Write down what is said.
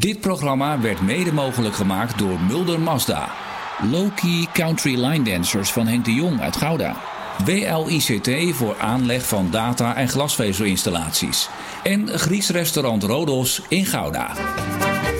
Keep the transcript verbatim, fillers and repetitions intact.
Dit programma werd mede mogelijk gemaakt door Mulder Mazda. Low-Key Country Line Dancers van Henk de Jong uit Gouda. W L I C T voor aanleg van data- en glasvezelinstallaties. En Grieks restaurant Rodos in Gouda.